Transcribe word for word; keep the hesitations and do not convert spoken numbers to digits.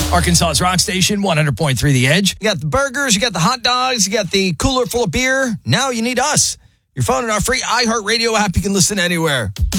Arkansas's rock station, one hundred point three The Edge. You got the burgers, you got the hot dogs, you got the cooler full of beer. Now you need us. Your phone and our free iHeartRadio app. You can listen anywhere.